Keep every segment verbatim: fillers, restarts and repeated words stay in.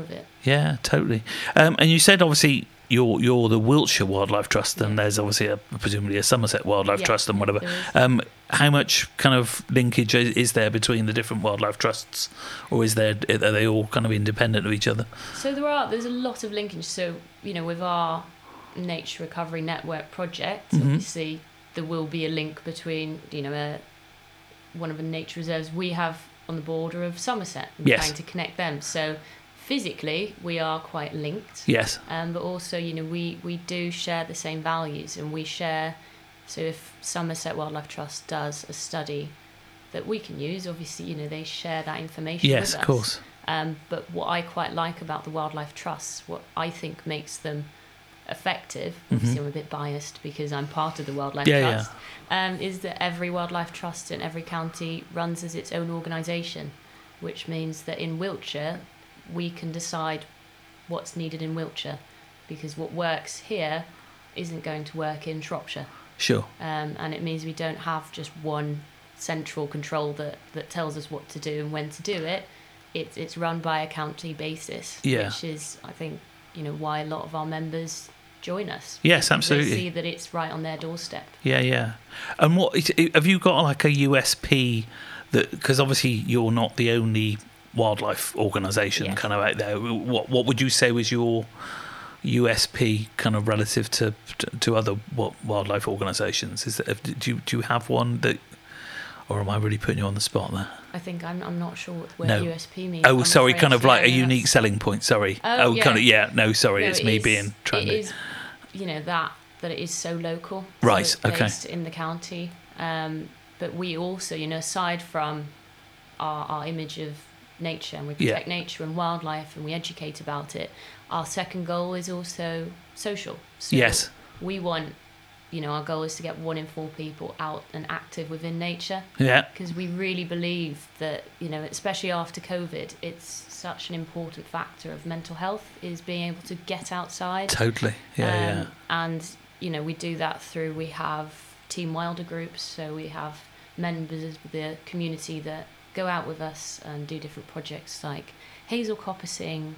of it. Yeah, totally. Um, and you said obviously you're you're the Wiltshire Wildlife Trust, and Yeah. there's obviously a, presumably a Somerset Wildlife Yeah, Trust and whatever. there is. Um, how much kind of linkage is, is there between the different wildlife trusts, or is there are they all kind of independent of each other? So there are there's a lot of linkage. So you know, with our Nature Recovery Network project, Mhm. obviously there will be a link between you know a, one of the nature reserves we have on the border of Somerset, and Yes. trying to connect them. So physically we are quite linked. Yes. Um, but also, you know, we, we do share the same values, and we share. So if Somerset Wildlife Trust does a study that we can use, obviously, you know, they share that information Yes, with of us. course. Um, but what I quite like about the wildlife trusts, what I think makes them effective, obviously I'm a bit biased because I'm part of the wildlife Mm-hmm. Yeah, trust, Um, is that every wildlife trust in every county runs as its own organisation, which means that in Wiltshire we can decide what's needed in Wiltshire, because what works here isn't going to work in Shropshire. Sure. Um, and it means we don't have just one central control that, that tells us what to do and when to do it. It's it's run by a county basis, Yeah. which is, I think, you know, why a lot of our members join us. Yes, They absolutely. see that it's right on their doorstep. Yeah, yeah. And what have you got like a U S P that, because obviously you're not the only wildlife organisation Yes. kind of out there. What what would you say was your U S P kind of relative to to, to other what wildlife organisations? Is that, do you do you have one that, or am I really putting you on the spot there? I think I'm I'm not sure what the word No. U S P means. Oh, I'm sorry, afraid. kind of like Yeah, a no, unique that's- selling point. Sorry. Oh, yeah. kind of yeah. No, sorry, No, it's it me is- being trying It to. is, you know, that that it is so local. Right, So it's okay. based in the county. Um, but we also, you know, aside from our, our image of nature, and we Yeah. protect nature and wildlife and we educate about it, our second goal is also social. So Yes. we want, you know, our goal is to get one in four people out and active within nature, Yeah. because we really believe that, you know, especially after COVID, it's such an important factor of mental health is being able to get outside. Totally. Yeah, Um, yeah. And, you know, we do that through, we have Team Wilder groups, so we have members of the community that go out with us and do different projects like hazel coppicing,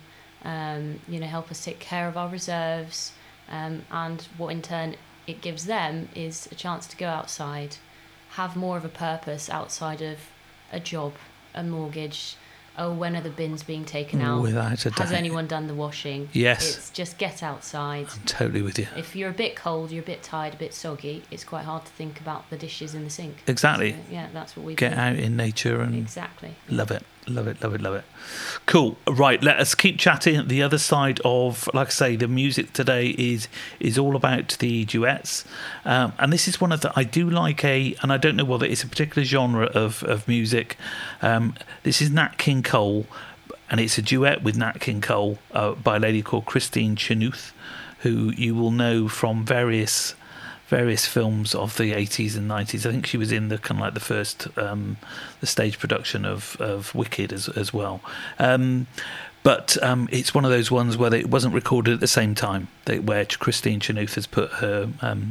um, you know, help us take care of our reserves, um, and what in turn it gives them is a chance to go outside, have more of a purpose outside of a job, a mortgage. Oh, when are the bins being taken out? Without a Has doubt. anyone done the washing? Yes. It's just get outside. I'm totally with you. If you're a bit cold, you're a bit tired, a bit soggy, it's quite hard to think about the dishes in the sink. Exactly. So, yeah, that's what we Get do. out in nature and Exactly. love it. Love it, love it, love it. Cool. Right, let us keep chatting. The other side of, like I say, the music today is is all about the duets. Um, and this is one of the, I do like a, and I don't know whether it's a particular genre of, of music. Um, this is Nat King Cole, and it's a duet with Nat King Cole uh, by a lady called Christine Chenoweth, who you will know from various various films of the eighties and nineties. I think she was in the kind of like the first um, the stage production of, of Wicked as as well. Um, but um, it's one of those ones where it wasn't recorded at the same time, they, where Christine Chenoweth has put her um,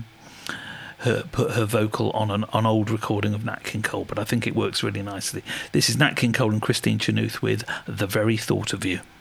her put her vocal on an on old recording of Nat King Cole. But I think it works really nicely. This is Nat King Cole and Christine Chenoweth with "The Very Thought of You."